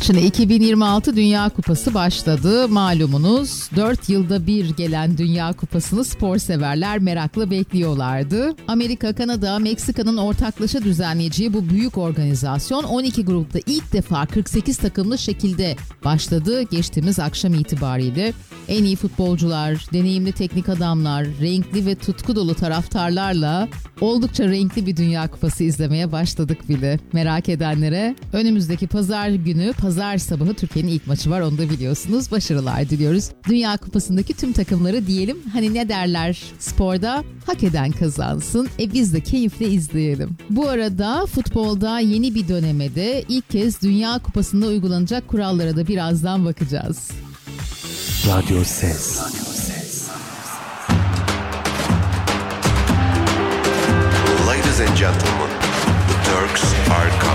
Şimdi 2026 Dünya Kupası başladı. Malumunuz 4 yılda bir gelen Dünya Kupası'nı spor severler merakla bekliyorlardı. Amerika, Kanada, Meksika'nın ortaklaşa düzenleyeceği bu büyük organizasyon 12 grupta ilk defa 48 takımlı şekilde başladı geçtiğimiz akşam itibariyle. En iyi futbolcular, deneyimli teknik adamlar, renkli ve tutku dolu taraftarlarla oldukça renkli bir Dünya Kupası izlemeye başladık bile. Merak edenlere önümüzdeki pazar günü, pazar sabahı Türkiye'nin ilk maçı var, onu da biliyorsunuz. Başarılar diliyoruz. Dünya Kupası'ndaki tüm takımları diyelim. Hani ne derler sporda? Hak eden kazansın. Biz de keyifle izleyelim. Bu arada futbolda yeni bir dönemede ilk kez Dünya Kupası'nda uygulanacak kurallara da birazdan bakacağız. Radyo Ses. Ladies and gentlemen, the Turks are coming.